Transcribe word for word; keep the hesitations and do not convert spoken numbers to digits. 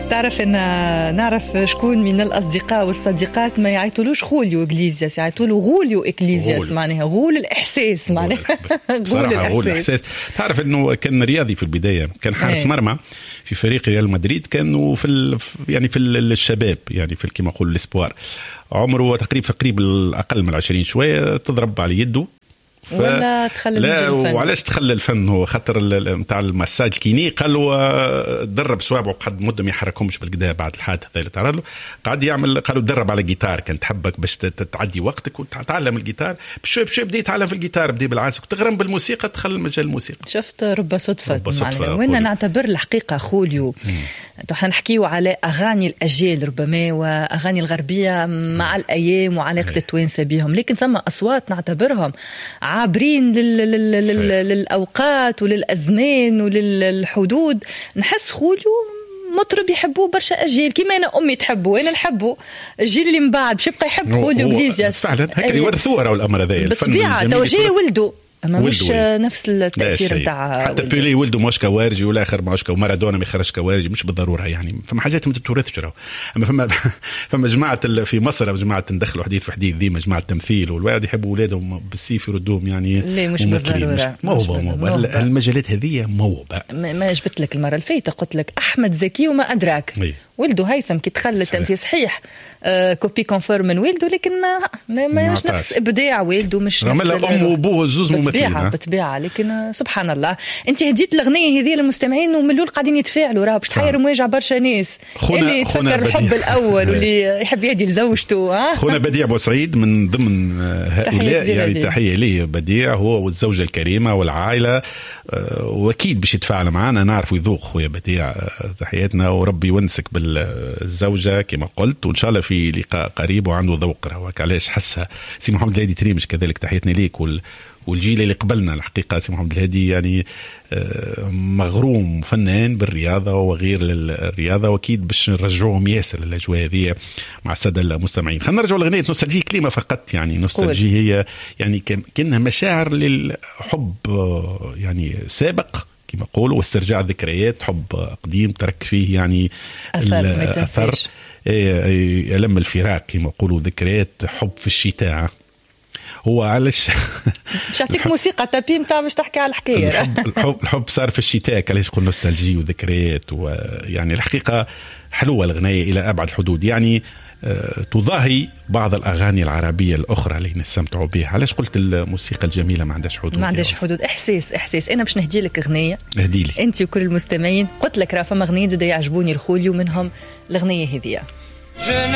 تعرف ان نعرف شكون من الاصدقاء والصديقات ما يعيطولوش خوليو إغليزياس، يعيطولوا غوليو إغليزياس، معناها غول الاحساس، معناها غول الإحساس. غول الاحساس. تعرف انه كان رياضي في البدايه، كان حارس مرمى في فريق ريال مدريد، كانوا في يعني في الشباب، يعني في كما نقول الاسبوار، عمره تقريبا تقريبا اقل من عشرين شويه، تضرب على يده ف... ولا تخلل لا الفن. وعلاش تخلل الفن؟ هو خاطر نتاع المساج كيني قال له درب صوابعه قد مده ما يحركهمش بالكدا بعد الحادث هذا اللي تعرض له، قاعد يعمل، قالوا درب على الجيتار، كان تحبك باش تعدي وقتك وتتعلم الجيتار، بشوي بشوي بدا يتعلم في الجيتار، بدا بالعازف وتغرم بالموسيقى، دخل مجال الموسيقى. شفت رب صدفه وين نعتبر الحقيقه خوليو. احنا نحكيو على اغاني الاجيال ربما واغاني الغربيه مع الايام وعلاقه التوانسه بهم، لكن ثم اصوات نعتبرهم عابرين لل... لل... لل... للأوقات وللأزمان وللحدود. نحس خوليو مطرب يحبوه برشا أجيال، كيما أنا أمي تحبه، أنا نحبه، الجيل اللي من بعد باش يبقى يحب خوليو إغليزياس. فعلا هكا يورثوه راهو الأمر هذا بالطبيعة. توجيه ولده أما مش نفس التأثير نتاع حتى بيلي ولده مش كوارجي ولا آخر مش كو مارادونا ما يخرج كوارجي، مش بالضرورة يعني، فما حاجات ما تتورثش راهو. أما فما فما جماعة في مصر جماعة ندخلوا حديث في حديث ذي جماعة تمثيل، والواحد يحبوا أولادهم بالسيف يردوهم يعني. لا مش بالضرورة، موهبة موهبة المجالات هذه موهبة. ما جبت لك المرة الفايتة قلت لك أحمد زكي وما أدراك. مي. ولده هيثم كي تخلى التمثيل صحيح آه كوبي كونفيرم من والده، لكن ما ما مش نفس ابداع والده، مش نفس ام وابوه زوز ممثلين بالطبيعه. لكن آه سبحان الله انت هديت الاغنيه هذه للمستمعين وملول قاعدين يتفاعلوا، راه باش تحير مواجع برشا ناس اللي يفكر الحب الاول واللي يحب يهدي لزوجته. ها خونا بديع بوسعيد من ضمن هؤلاء، يعني تحيه ليه بديع، هو والزوجه الكريمه والعائله، واكيد باش يتفاعل معنا، نعرف يذوق خويا بديع، تحياتنا وربي يونسك بالزوجه كما قلت، وان شاء الله في لقاء قريب وعنده ذوق راهوك. علاش حسها سي محمد الهادي تريمش كذلك، تحياتنا ليك وال والجيل اللي قبلنا. الحقيقه سي محمد الهادي يعني مغروم فنان بالرياضه وغير الرياضه، واكيد باش نرجعوهم ياسر الاجواء هذه مع الساده المستمعين. خلينا نرجعوا لغنيه نوستالجي، كلمه فقط يعني نوستالجي هي يعني كأنها مشاعر للحب يعني سابق كما يقولوا، واسترجاع ذكريات حب قديم ترك فيه يعني الاثر، ألم الفراق كما يقولوا، ذكريات حب في الشتاء. هو علاش مش أعطيك موسيقى تابي متاع باش تحكي على الحكاية. الحب, الحب, الحب صار في الشتاء، علاش قلنا نوستالجي وذكريات، ويعني الحقيقة حلوة الغنية إلى أبعد الحدود، يعني تضاهي بعض الأغاني العربية الأخرى اللي نستمتعوا بها. علاش قلت الموسيقى الجميلة ما عندهاش حدود؟ ما عندهاش حدود، إحساس إحساس. أنا باش نهدي لك أغنية، اهدي لي أنت وكل المستمعين. قلت لك راه فما أغنية زاد يعجبوني الخوليو، منهم الأغنية هذه.